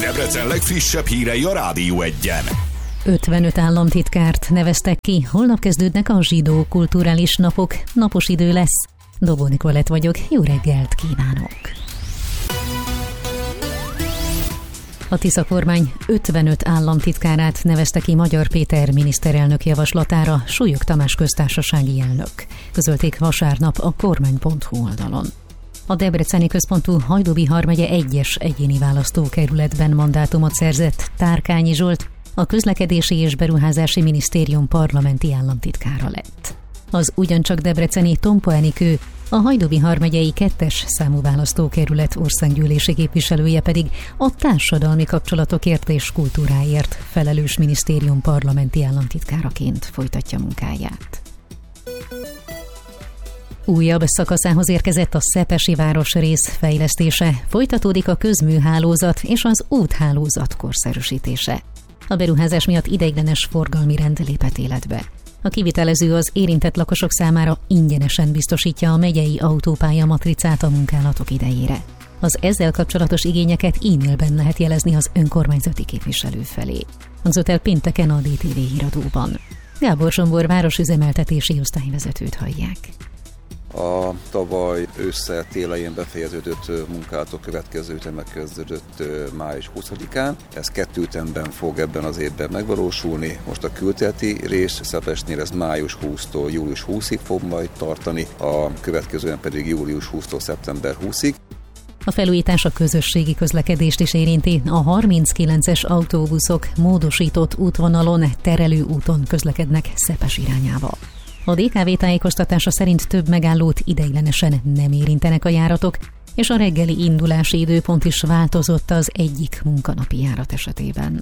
Debrecen legfrissebb hírei a Rádió 1-en. 55 államtitkárt neveztek ki, holnap kezdődnek a zsidó kulturális napok, napos idő lesz. Dobó Nikolett vagyok, jó reggelt kívánok! A Tisza kormány 55 államtitkárát nevezte ki Magyar Péter miniszterelnök javaslatára, Súlyog Tamás köztársasági elnök. Közölték vasárnap a kormány.hu oldalon. A debreceni központú Hajdú-Bihar megye 1-es egyéni választókerületben mandátumot szerzett Tárkányi Zsolt, a Közlekedési és Beruházási Minisztérium parlamenti államtitkára lett. Az ugyancsak debreceni Tompa Enikő, a Hajdú-Bihar megyei 2-es számú választókerület országgyűlési képviselője pedig a társadalmi kapcsolatokért és kultúráért felelős minisztérium parlamenti államtitkáraként folytatja munkáját. Újabb szakaszához érkezett a Szepesi városrész fejlesztése, folytatódik a közműhálózat és az úthálózat korszerűsítése. A beruházás miatt ideiglenes forgalmi rend lépett életbe. A kivitelező az érintett lakosok számára ingyenesen biztosítja a megyei autópálya matricát a munkálatok idejére. Az ezzel kapcsolatos igényeket e-mailben lehet jelezni az önkormányzati képviselő felé. Hangzott el pénteken a DTV híradóban. Gábor Zsombor városüzemeltetési osztályvezetőt hallják. A tavaly ősszel télején befejeződött munkálatok következő üteme kezdődött május 20-án. Ez 2 ütemben fog ebben az évben megvalósulni. Most a külterületi rész Szepesnél ez május 20-tól július 20-ig fog majd tartani, a következően pedig július 20-tól szeptember 20-ig. A felújítás a közösségi közlekedést is érinti. A 39-es autóbuszok módosított útvonalon, terelő úton közlekednek Szepes irányába. A DKV tájékoztatása szerint több megállót ideiglenesen nem érintenek a járatok, és a reggeli indulási időpont is változott az egyik munkanapi járat esetében.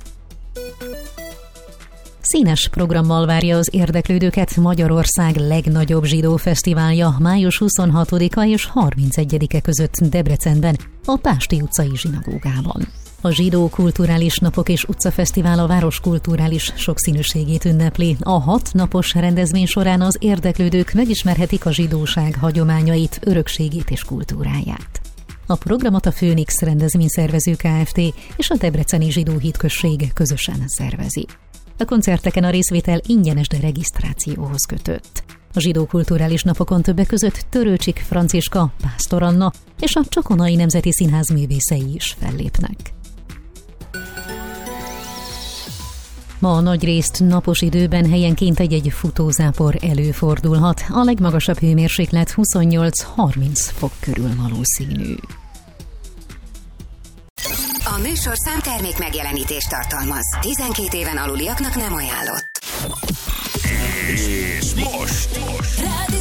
Színes programmal várja az érdeklődőket Magyarország legnagyobb zsidó fesztiválja május 26-a és 31-e között Debrecenben, a Pásti utcai zsinagógában. A Zsidó Kulturális Napok és Utcafesztivál a város kulturális sokszínűségét ünnepli. A 6 napos rendezvény során az érdeklődők megismerhetik a zsidóság hagyományait, örökségét és kultúráját. A programot a Főnix rendezvényszervező Kft. És a Debreceni Zsidó Hitközség közösen szervezi. A koncerteken a részvétel ingyenes, de regisztrációhoz kötött. A Zsidó Kulturális Napokon többek között Törőcsik Franciska, Pásztor Anna és a Csokonai Nemzeti Színház művészei is fellépnek. Ma nagyrészt napos időben helyenként egy futózápor előfordulhat. A legmagasabb hőmérséklet 28-30 fok körül valószínű. A műsorszám termék megjelenítést tartalmaz. 12 éven aluliaknak nem ajánlott. És most.